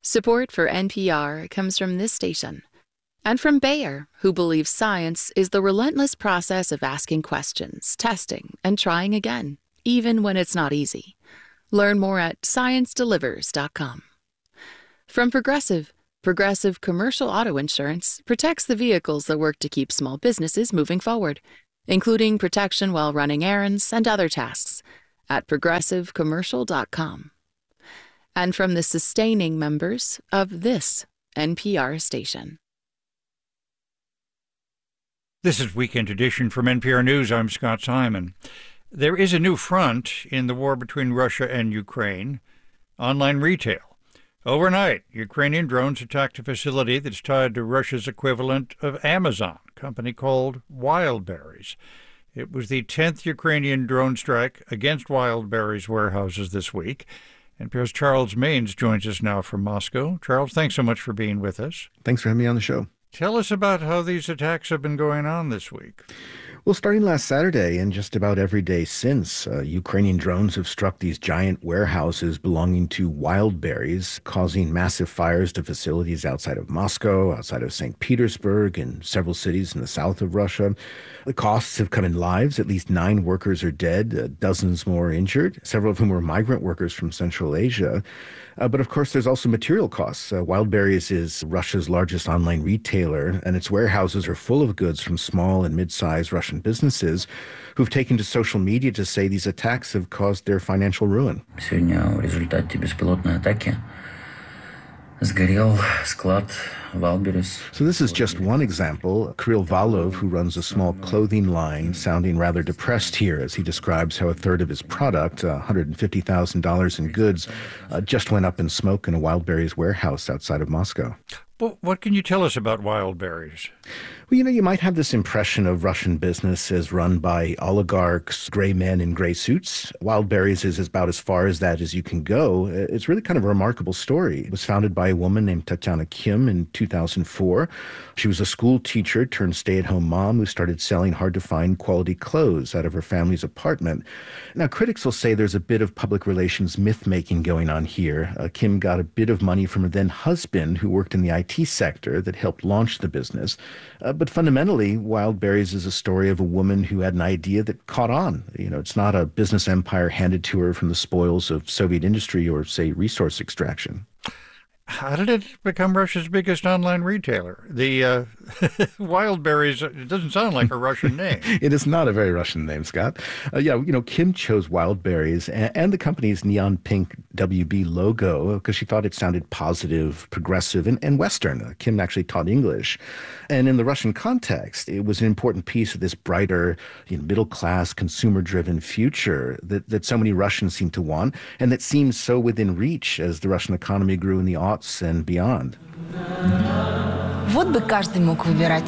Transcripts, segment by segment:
Support for NPR comes from this station and from Bayer, who believes science is the relentless process of asking questions, testing, and trying again, even when it's not easy. Learn more at ScienceDelivers.com. From Progressive, Progressive Commercial Auto Insurance protects the vehicles that work to keep small businesses moving forward, including protection while running errands and other tasks, at ProgressiveCommercial.com. And from the sustaining members of this NPR station. This is Weekend Edition from NPR News. I'm Scott Simon. There is a new front in the war between Russia and Ukraine: online retail. Overnight, Ukrainian drones attacked a facility that's tied to Russia's equivalent of Amazon, a company called Wildberries. It was the 10th Ukrainian drone strike against Wildberries warehouses this week. NPR's Charles Maynes joins us now from Moscow. Charles, thanks so much for being with us. Thanks for having me on the show. Tell us about how these attacks have been going on this week. Well, starting last Saturday and just about every day since, Ukrainian drones have struck these giant warehouses belonging to Wildberries, causing massive fires to facilities outside of Moscow, outside of St. Petersburg, and several cities in the south of Russia. The costs have come in lives. At least 9 workers are dead, dozens more injured, several of whom were migrant workers from Central Asia. But of course, there's also material costs. Wildberries is Russia's largest online retailer, and its warehouses are full of goods from small and mid-sized Russian businesses who've taken to social media to say these attacks have caused their financial ruin. Сегодня в результате беспилотной атаки сгорел склад Wildberries. So this is just one example. Kirill Valov, who runs a small clothing line, sounding rather depressed here as he describes how a third of his product, $150,000 in goods, just went up in smoke in a Wildberries warehouse outside of Moscow. Well, what can you tell us about Wildberries? Well, you might have this impression of Russian business as run by oligarchs, gray men in gray suits. Wildberries is about as far as that as you can go. It's really kind of a remarkable story. It was founded by a woman named Tatyana Kim in 2004. She was a school teacher turned stay-at-home mom who started selling hard-to-find quality clothes out of her family's apartment. Now, critics will say there's a bit of public relations myth-making going on here. Kim got a bit of money from her then-husband, who worked in the IT sector, that helped launch the business. But fundamentally, Wildberries is a story of a woman who had an idea that caught on. It's not a business empire handed to her from the spoils of Soviet industry or, say, resource extraction. How did it become Russia's biggest online retailer? The Wildberries, it doesn't sound like a Russian name. It is not a very Russian name, Scott. Kim chose Wildberries and the company's neon pink WB logo because she thought it sounded positive, progressive, and Western. Kim actually taught English. And in the Russian context, it was an important piece of this brighter, middle-class, consumer-driven future that so many Russians seem to want, and that seems so within reach as the Russian economy grew in the aughts and beyond. Вот бы каждый мог выбирать.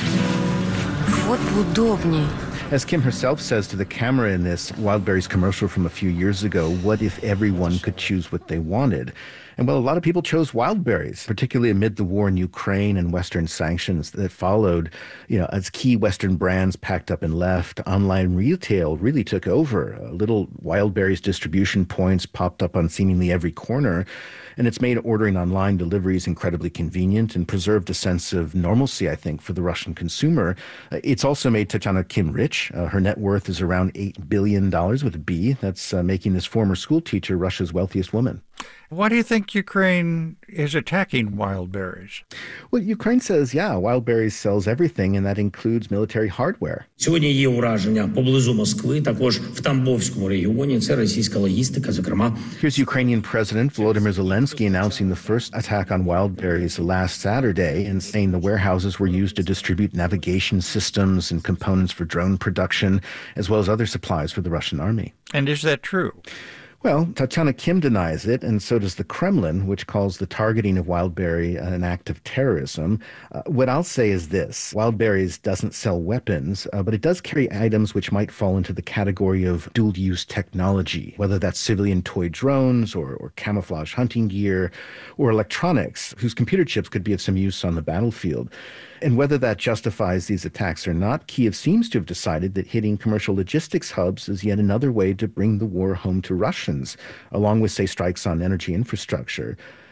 Вот удобней. As Kim herself says to the camera in this Wildberries commercial from a few years ago, what if everyone could choose what they wanted? And well, a lot of people chose Wildberries, particularly amid the war in Ukraine and Western sanctions that followed. As key Western brands packed up and left, online retail really took over. Little Wildberries distribution points popped up on seemingly every corner. And it's made ordering online deliveries incredibly convenient and preserved a sense of normalcy, I think, for the Russian consumer. It's also made Tatyana Kim rich. Her net worth is around $8 billion with a B. That's making this former school teacher Russia's wealthiest woman. Why do you think Ukraine is attacking Wildberries? Well, Ukraine says, Wildberries sells everything, and that includes military hardware. Сьогодні є ураження поблизу Москви, також в Тамбовському регіоні. Це російська логістика, зокрема. Here's Ukrainian President Volodymyr Zelensky announcing the first attack on Wildberries last Saturday and saying the warehouses were used to distribute navigation systems and components for drone production, as well as other supplies for the Russian army. And is that true? Well, Tatyana Kim denies it, and so does the Kremlin, which calls the targeting of Wildberry an act of terrorism. What I'll say is this. Wildberries doesn't sell weapons, but it does carry items which might fall into the category of dual-use technology, whether that's civilian toy drones or camouflage hunting gear or electronics, whose computer chips could be of some use on the battlefield. And whether that justifies these attacks or not, Kyiv seems to have decided that hitting commercial logistics hubs is yet another way to bring the war home to Russians, along with, say, strikes on energy infrastructure.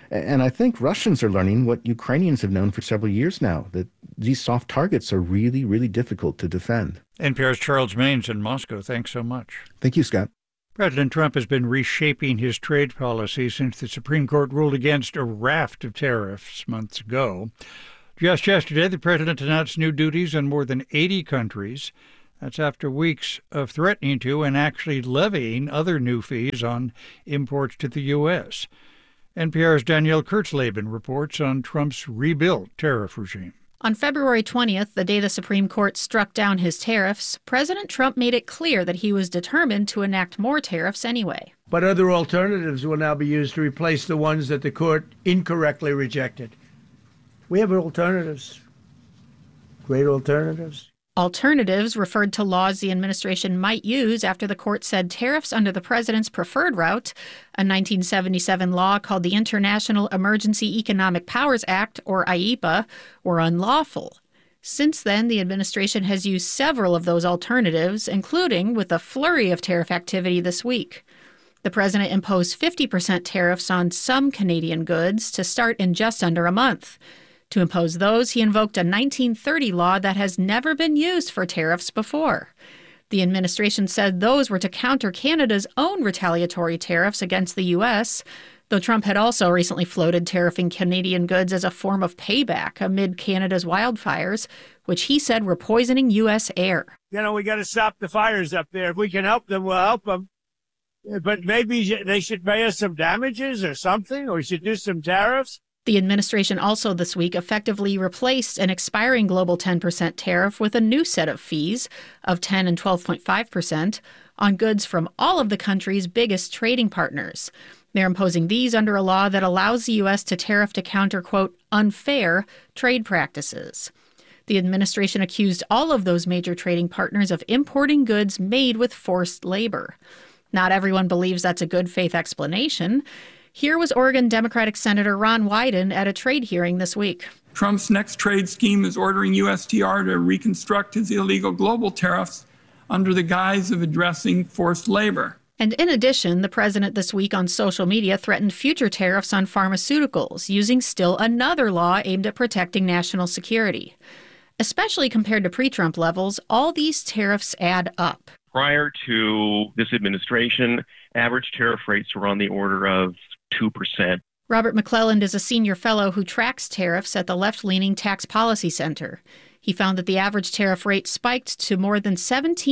And I think Russians are learning what Ukrainians have known for several years now, that these soft targets are really, really difficult to defend. NPR's Charles Maynes in Moscow. Thanks so much. Thank you, Scott. President Trump has been reshaping his trade policy since the Supreme Court ruled against a raft of tariffs months ago. Just yesterday, the president announced new duties on more than 80 countries. That's after weeks of threatening to and actually levying other new fees on imports to the U.S. NPR's Danielle Kurtzleben reports on Trump's rebuilt tariff regime. On February 20th, the day the Supreme Court struck down his tariffs, President Trump made it clear that he was determined to enact more tariffs anyway. But other alternatives will now be used to replace the ones that the court incorrectly rejected. We have alternatives. Great alternatives. Alternatives referred to laws the administration might use after the court said tariffs under the president's preferred route, a 1977 law called the International Emergency Economic Powers Act, or IEPA, were unlawful. Since then, the administration has used several of those alternatives, including with a flurry of tariff activity this week. The president imposed 50% tariffs on some Canadian goods to start in just under a month. To impose those, he invoked a 1930 law that has never been used for tariffs before. The administration said those were to counter Canada's own retaliatory tariffs against the U.S., though Trump had also recently floated tariffing Canadian goods as a form of payback amid Canada's wildfires, which he said were poisoning U.S. air. We got to stop the fires up there. If we can help them, we'll help them. But maybe they should pay us some damages or something, or we should do some tariffs. The administration also this week effectively replaced an expiring global 10% tariff with a new set of fees of 10 and 12.5% on goods from all of the country's biggest trading partners. They're imposing these under a law that allows the U.S. to tariff to counter, quote, unfair trade practices. The administration accused all of those major trading partners of importing goods made with forced labor. Not everyone believes that's a good faith explanation. Here was Oregon Democratic Senator Ron Wyden at a trade hearing this week. Trump's next trade scheme is ordering USTR to reconstruct his illegal global tariffs under the guise of addressing forced labor. And in addition, the president this week on social media threatened future tariffs on pharmaceuticals, using still another law aimed at protecting national security. Especially compared to pre-Trump levels, all these tariffs add up. Prior to this administration, average tariff rates were on the order of 2%. Robert McClelland is a senior fellow who tracks tariffs at the left-leaning Tax Policy Center. He found that the average tariff rate spiked to more than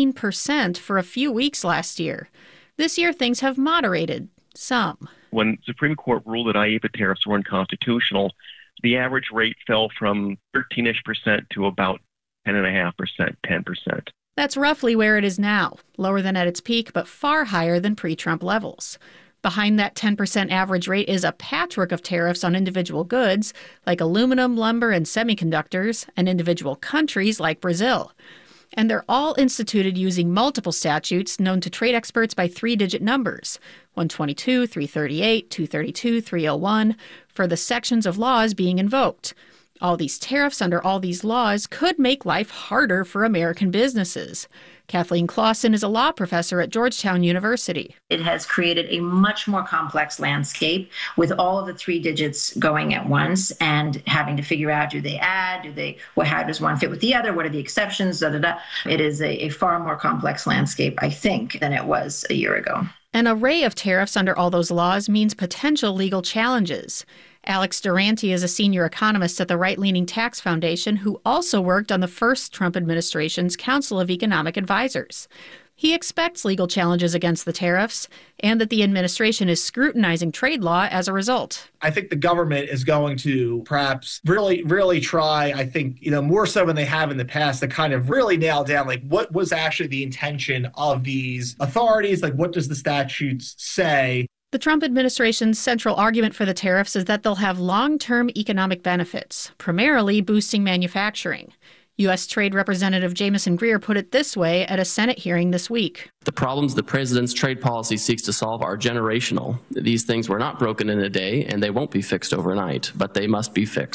17% for a few weeks last year. This year, things have moderated some. When the Supreme Court ruled that IEPA tariffs were unconstitutional, the average rate fell from 13-ish% to about 10.5%, 10%. That's roughly where it is now, lower than at its peak, but far higher than pre-Trump levels. Behind that 10% average rate is a patchwork of tariffs on individual goods, like aluminum, lumber, and semiconductors, and individual countries like Brazil. And they're all instituted using multiple statutes known to trade experts by three-digit numbers, 122, 338, 232, 301, for the sections of laws being invoked. All these tariffs under all these laws could make life harder for American businesses. Kathleen Clausen is a law professor at Georgetown University. It has created a much more complex landscape with all of the three digits going at once and having to figure out, do they add, how does one fit with the other, what are the exceptions, It is a far more complex landscape, I think, than it was a year ago. An array of tariffs under all those laws means potential legal challenges. Alex Durante is a senior economist at the right-leaning Tax Foundation who also worked on the first Trump administration's Council of Economic Advisors. He expects legal challenges against the tariffs and that the administration is scrutinizing trade law as a result. I think the government is going to perhaps really try, I think, more so than they have in the past, to kind of really nail down, what was actually the intention of these authorities? What does the statutes say? The Trump administration's central argument for the tariffs is that they'll have long-term economic benefits, primarily boosting manufacturing. U.S. Trade Representative Jamieson Greer put it this way at a Senate hearing this week. The problems the president's trade policy seeks to solve are generational. These things were not broken in a day, and they won't be fixed overnight, but they must be fixed. The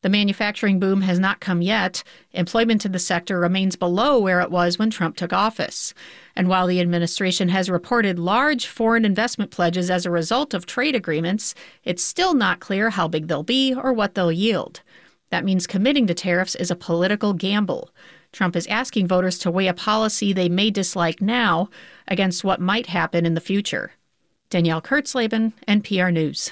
The manufacturing boom has not come yet. Employment in the sector remains below where it was when Trump took office. And while the administration has reported large foreign investment pledges as a result of trade agreements, it's still not clear how big they'll be or what they'll yield. That means committing to tariffs is a political gamble. Trump is asking voters to weigh a policy they may dislike now against what might happen in the future. Danielle Kurtzleben, NPR News.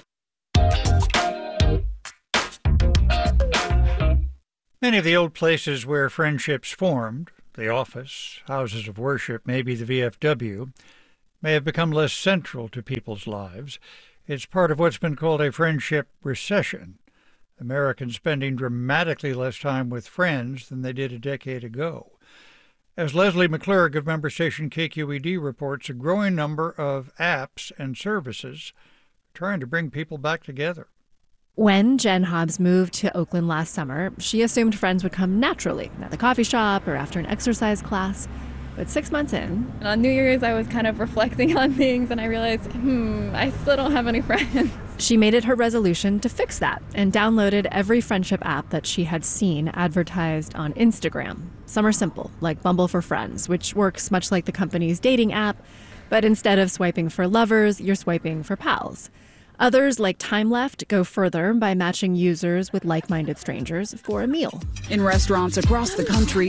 Many of the old places where friendships formed, the office, houses of worship, maybe the VFW, may have become less central to people's lives. It's part of what's been called a friendship recession. Americans spending dramatically less time with friends than they did a decade ago. As Leslie McClurg of member station KQED reports, a growing number of apps and services are trying to bring people back together. When Jen Hobbs moved to Oakland last summer, she assumed friends would come naturally, at the coffee shop or after an exercise class. But 6 months in... On New Year's, I was kind of reflecting on things, and I realized, I still don't have any friends. She made it her resolution to fix that and downloaded every friendship app that she had seen advertised on Instagram. Some are simple, like Bumble for Friends, which works much like the company's dating app, but instead of swiping for lovers, you're swiping for pals. Others, like Time Left, go further by matching users with like-minded strangers for a meal. In restaurants across the country,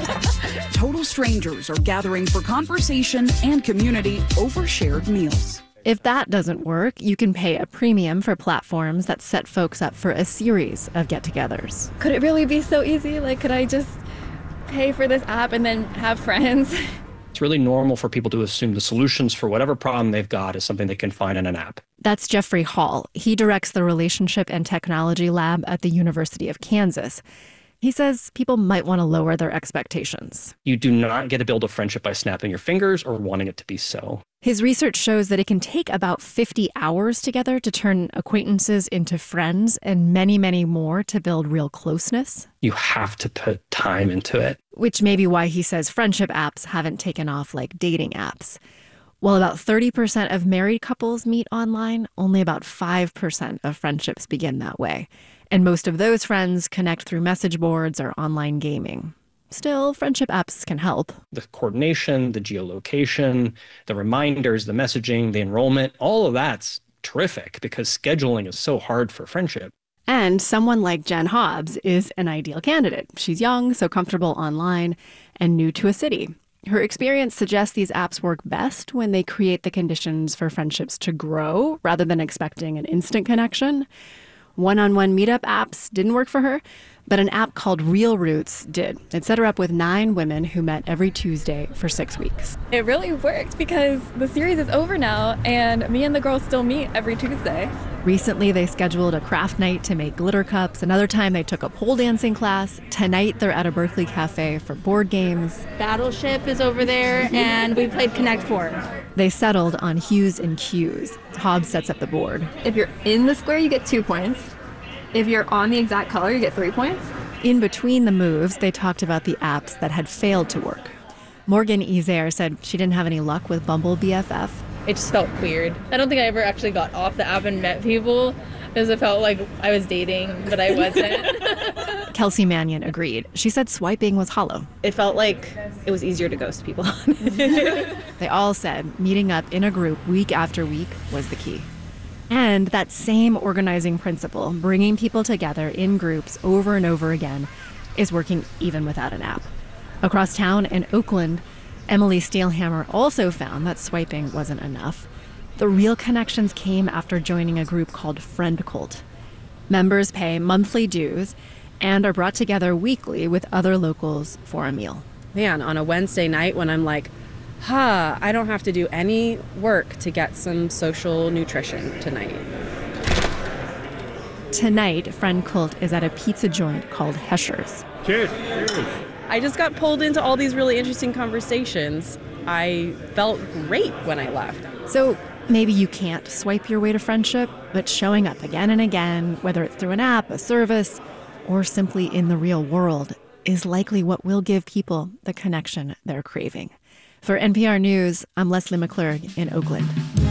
total strangers are gathering for conversation and community over shared meals. If that doesn't work, you can pay a premium for platforms that set folks up for a series of get-togethers. Could it really be so easy? Could I just pay for this app and then have friends? It's really normal for people to assume the solutions for whatever problem they've got is something they can find in an app. That's Jeffrey Hall. He directs the Relationship and Technology Lab at the University of Kansas. He says people might want to lower their expectations. You do not get to build a friendship by snapping your fingers or wanting it to be so. His research shows that it can take about 50 hours together to turn acquaintances into friends and many, many more to build real closeness. You have to put time into it. Which may be why he says friendship apps haven't taken off like dating apps. While about 30% of married couples meet online, only about 5% of friendships begin that way. And most of those friends connect through message boards or online gaming. Still, friendship apps can help. The coordination, the geolocation, the reminders, the messaging, the enrollment, all of that's terrific because scheduling is so hard for friendship. And someone like Jen Hobbs is an ideal candidate. She's young, so comfortable online, and new to a city. Her experience suggests these apps work best when they create the conditions for friendships to grow rather than expecting an instant connection. One-on-one meetup apps didn't work for her, but an app called Real Roots did. It set her up with 9 women who met every Tuesday for 6 weeks. It really worked because the series is over now, and me and the girls still meet every Tuesday. Recently, they scheduled a craft night to make glitter cups. Another time, they took a pole dancing class. Tonight, they're at a Berkeley cafe for board games. Battleship is over there, and we played Connect 4. They settled on Hues and Cues. Hobbs sets up the board. If you're in the square, you get 2 points. If you're on the exact color, you get 3 points. In between the moves, they talked about the apps that had failed to work. Morgan Izair said she didn't have any luck with Bumble BFF. It just felt weird. I don't think I ever actually got off the app and met people because it felt like I was dating, but I wasn't. Kelsey Mannion agreed. She said swiping was hollow. It felt like it was easier to ghost people. They all said meeting up in a group week after week was the key. And that same organizing principle, bringing people together in groups over and over again, is working even without an app. Across town in Oakland, Emily Steelhammer also found that swiping wasn't enough. The real connections came after joining a group called Friend Cult. Members pay monthly dues and are brought together weekly with other locals for a meal. Man, on a Wednesday night when I'm like, I don't have to do any work to get some social nutrition tonight. Tonight, Friend Cult is at a pizza joint called Hescher's. Cheers. I just got pulled into all these really interesting conversations. I felt great when I left. So maybe you can't swipe your way to friendship, but showing up again and again, whether it's through an app, a service, or simply in the real world, is likely what will give people the connection they're craving. For NPR News, I'm Leslie McClurg in Oakland.